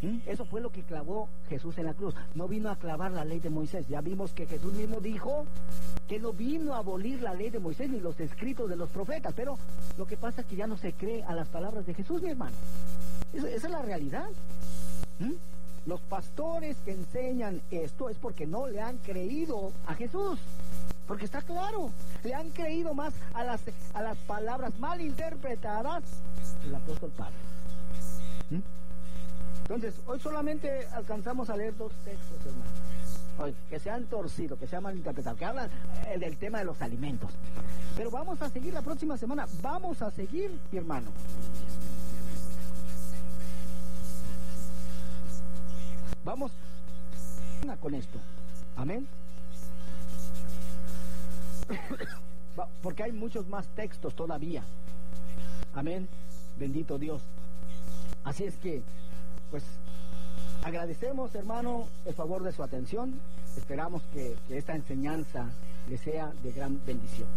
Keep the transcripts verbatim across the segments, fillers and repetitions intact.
¿Mm? Eso fue lo que clavó Jesús en la cruz. No vino a clavar la ley de Moisés. Ya vimos que Jesús mismo dijo que no vino a abolir la ley de Moisés ni los escritos de los profetas. Pero lo que pasa es que ya no se cree a las palabras de Jesús, mi hermano. Esa, esa es la realidad. ¿Mm? Los pastores que enseñan esto es porque no le han creído a Jesús. Porque está claro, le han creído más a las, a las palabras mal interpretadas del apóstol Pablo. ¿Mm? Entonces, hoy solamente alcanzamos a leer dos textos, hermanos. Hoy, que se han torcido, que se han malinterpretado, que hablan eh, del tema de los alimentos. Pero vamos a seguir la próxima semana. Vamos a seguir, mi hermano. Vamos con esto. Amén. Porque hay muchos más textos todavía. Amén. Bendito Dios. Así es que, pues, agradecemos, hermano, el favor de su atención. Esperamos que, que esta enseñanza le sea de gran bendición.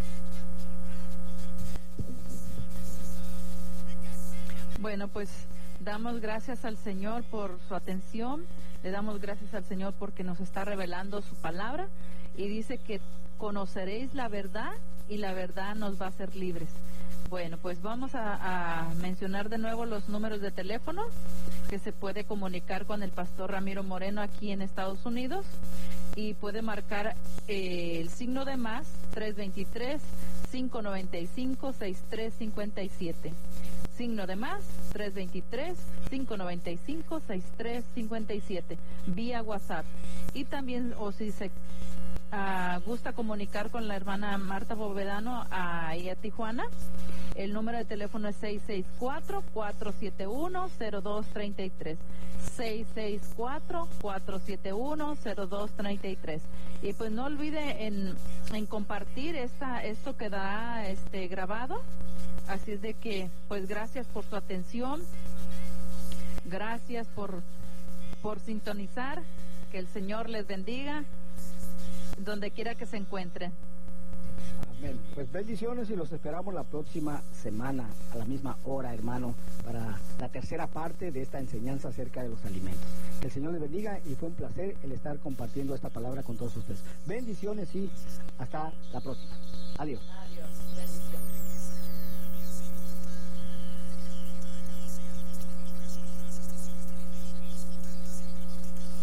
Bueno, pues damos gracias al Señor por su atención. Le damos gracias al Señor porque nos está revelando su palabra y dice que conoceréis la verdad y la verdad nos va a hacer libres. Bueno, pues vamos a, a mencionar de nuevo los números de teléfono que se puede comunicar con el pastor Ramiro Moreno aquí en Estados Unidos y puede marcar eh, el signo de más tres dos tres, cinco nueve cinco, seis tres cinco siete. Signo de más tres dos tres, cinco nueve cinco, seis tres cinco siete vía WhatsApp. Y también, o si se uh, gusta comunicar con la hermana Marta Bovedano ahí a Tijuana, el número de teléfono es seis seis cuatro, cuatro siete uno, cero dos tres tres. seis seis cuatro, cuatro siete uno, cero dos tres tres. Y pues no olvide en, en compartir esta, esto que da este grabado. Así es de que, pues gracias por su atención, gracias por, por sintonizar, que el Señor les bendiga, donde quiera que se encuentren. Amén. Pues bendiciones y los esperamos la próxima semana, a la misma hora, hermano, para la tercera parte de esta enseñanza acerca de los alimentos. Que el Señor les bendiga y fue un placer el estar compartiendo esta palabra con todos ustedes. Bendiciones y hasta la próxima. Adiós. Adiós.